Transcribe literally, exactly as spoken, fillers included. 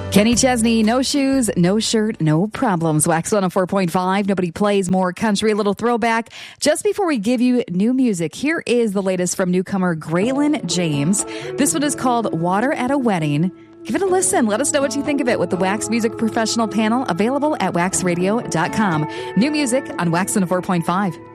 Kenny Chesney, no shoes, no shirt, no problems. Wax one oh four point five. Nobody plays more country. A little throwback. Just before we give you new music, here is the latest from newcomer Graylin James. This one is called Water at a Wedding. Give it a listen. Let us know what you think of it with the Wax Music Professional panel available at wax radio dot com. New music on Wax one oh four point five.